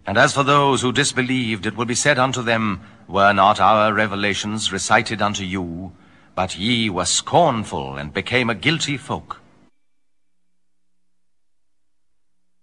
And as for those who disbelieved, it will be said unto them, Were not our revelations recited unto you? But ye were scornful, and became a guilty folk.